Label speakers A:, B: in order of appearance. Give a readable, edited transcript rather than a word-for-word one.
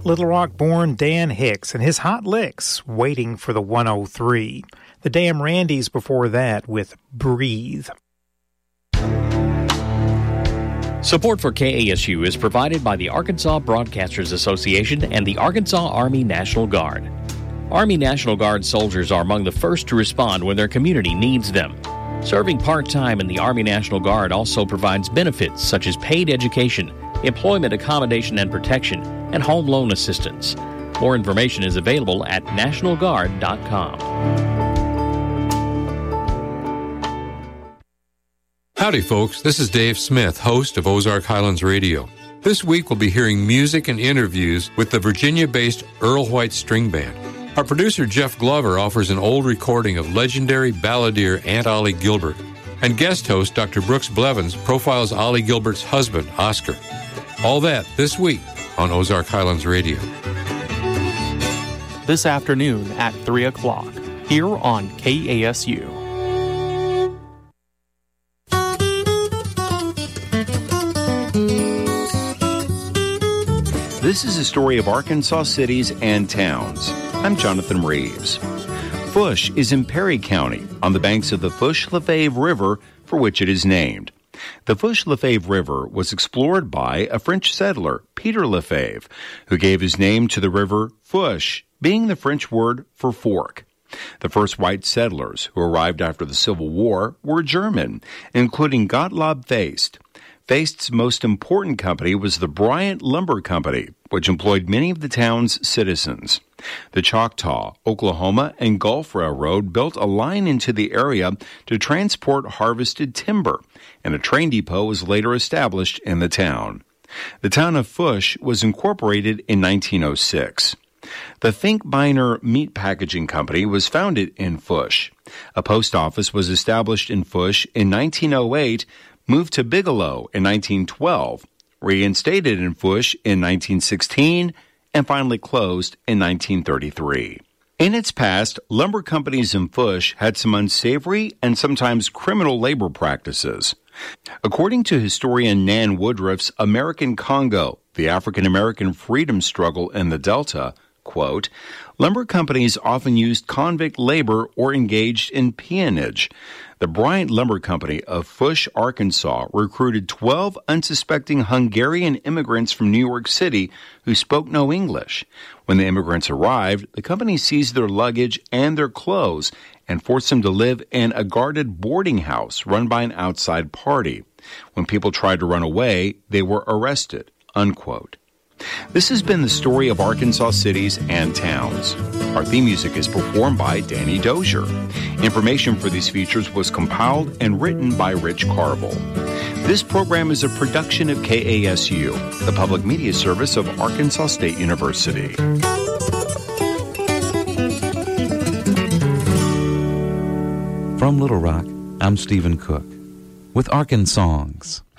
A: Little Rock-born Dan Hicks and his Hot Licks, Waiting for the 103. The Damn Randys before that with Breathe.
B: Support for KASU is provided by the Arkansas Broadcasters Association and the Arkansas Army National Guard. Army National Guard soldiers are among the first to respond when their community needs them. Serving part-time in the Army National Guard also provides benefits such as paid education, employment accommodation and protection, and home loan assistance. More information is available at nationalguard.com.
C: Howdy, folks. This is Dave Smith, host of Ozark Highlands Radio. This week we'll be hearing music and interviews with the Virginia-based Earl White String Band. Our producer, Jeff Glover, offers an old recording of legendary balladeer Aunt Ollie Gilbert. And guest host, Dr. Brooks Blevins, profiles Ollie Gilbert's husband, Oscar. All that this week on Ozark Highlands Radio.
D: This afternoon at 3 o'clock, here on KASU.
E: This is a story of Arkansas cities and towns. I'm Jonathan Reeves. Fush is in Perry County on the banks of the Fush-Lefebvre River, for which it is named. The Fush-Lefebvre River was explored by a French settler, Peter Lefebvre, who gave his name to the river Fush, being the French word for fork. The first white settlers who arrived after the Civil War were German, including Gottlob Feist. Feist's most important company was the Bryant Lumber Company, which employed many of the town's citizens. The Choctaw, Oklahoma, and Gulf Railroad built a line into the area to transport harvested timber, and a train depot was later established in the town. The town of Fush was incorporated in 1906. The Finkbeiner Meat Packaging Company was founded in Fush. A post office was established in Fush in 1908, moved to Bigelow in 1912, reinstated in Fush in 1916, and finally closed in 1933. In its past, lumber companies in Fush had some unsavory and sometimes criminal labor practices. According to historian Nan Woodruff's American Congo, the African-American freedom struggle in the Delta, quote, lumber companies often used convict labor or engaged in peonage. The Bryant Lumber Company of Fush, Arkansas, recruited 12 unsuspecting Hungarian immigrants from New York City who spoke no English. When the immigrants arrived, the company seized their luggage and their clothes and forced them to live in a guarded boarding house run by an outside party. When people tried to run away, they were arrested, unquote. This has been the story of Arkansas cities and towns. Our theme music is performed by Danny Dozier. Information for these features was compiled and written by Rich Carville. This program is a production of KASU, the public media service of Arkansas State University.
F: From Little Rock, I'm Stephen Cook with Arkansongs.